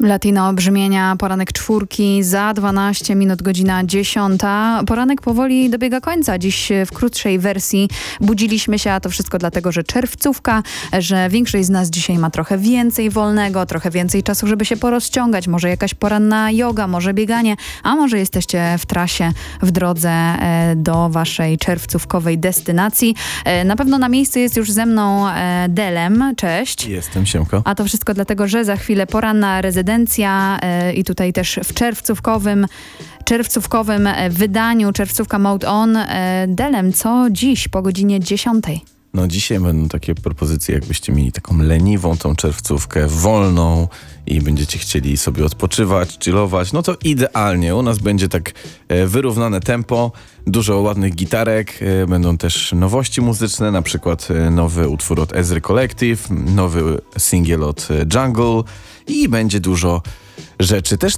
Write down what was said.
Latino brzmienia, poranek czwórki, za 12 minut godzina 10. Poranek powoli dobiega końca. Dziś w krótszej wersji budziliśmy się, a to wszystko dlatego, że czerwcówka, że większość z nas dzisiaj ma trochę więcej wolnego, trochę więcej czasu, żeby się porozciągać. Może jakaś poranna joga, może bieganie, a może jesteście w trasie, w drodze do waszej czerwcówkowej destynacji. Na pewno na miejscu jest już ze mną Delem. Cześć. Jestem, siemko. A to wszystko dlatego, że za chwilę poranna rezydencja i tutaj też w czerwcówkowym wydaniu Czerwcówka Mode On. Delem, co dziś po godzinie 10? No dzisiaj będą takie propozycje, jakbyście mieli taką leniwą tą czerwcówkę, wolną i będziecie chcieli sobie odpoczywać, chillować, no to idealnie. U nas będzie tak wyrównane tempo, dużo ładnych gitarek, będą też nowości muzyczne, na przykład nowy utwór od Ezry Collective, nowy singiel od Jungle i będzie dużo rzeczy. Też